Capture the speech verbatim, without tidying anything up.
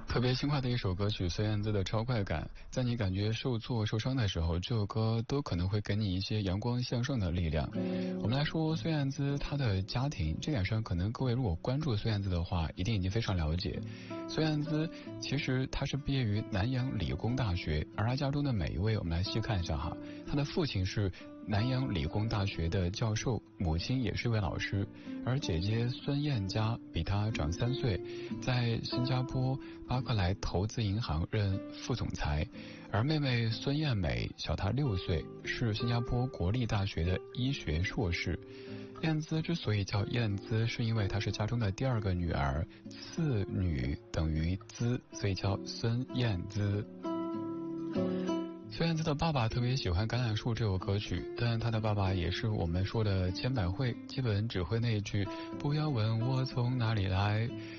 特别轻快的一首歌曲，孙燕姿的《超快感》。在你感觉受挫、受伤的时候，这首歌都可能会给你一些阳光向上的力量。我们来说孙燕姿她的家庭，这点上可能各位如果关注孙燕姿的话，一定已经非常了解。孙燕姿其实她是毕业于南洋理工大学，而她家中的每一位，我们来细看一下哈。她的父亲是南洋理工大学的教授，母亲也是一位老师，而姐姐孙燕佳比她长三岁，在新加坡巴克莱投资银行任副总裁，而妹妹孙燕美小她六岁，是新加坡国立大学的医学硕士。燕姿之所以叫燕姿，是因为她是家中的第二个女儿，次女等于姿，所以叫孙燕姿。孙燕姿的爸爸特别喜欢《橄榄树》这首歌曲，但他的爸爸也是我们说的千百惠，基本只会那一句不要问我从哪里来，